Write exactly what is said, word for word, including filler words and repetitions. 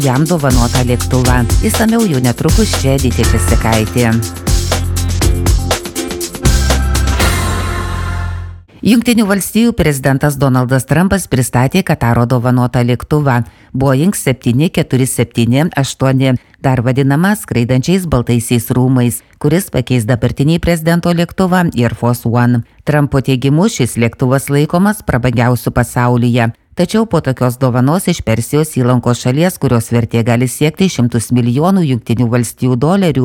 jam dovanotą lėktuvą. Išsamiau jau netrukus čia Edita Česikaitė. Jungtinių valstijų prezidentas Donaldas Trumpas pristatė Kataro dovanotą lėktuvą Boeing septyni keturi septyni aštuoni, dar vadinamą skraidančiais baltaisiais rūmais, kuris pakeis dabartinį prezidento lėktuvą Air Force One. Trumpo teigimu šis lėktuvas laikomas prabangiausiu pasaulyje. Tačiau po tokios dovanos iš Persijos įlankos šalies, kurios vertė gali siekti šimtus milijonų jungtinių valstijų dolerių,